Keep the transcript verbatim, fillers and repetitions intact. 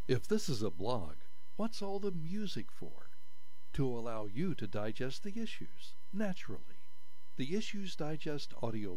If this is a blog, what's all the music for? To allow you to digest the issues, naturally. The Issues Digest audio